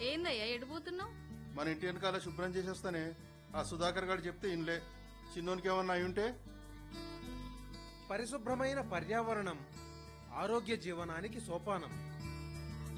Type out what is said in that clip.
ఏందయ్యా ఎడిపోతున్నావు? మన ఇంటి వెనకాల శుభ్రం చేసేస్తానే. ఆ సుధాకర్ గారు చెప్తే ఇన్లే. చిన్నోనికి ఏమన్నా అయి ఉంటే. పరిశుభ్రమైన పర్యావరణం ఆరోగ్య జీవనానికి సోపానం.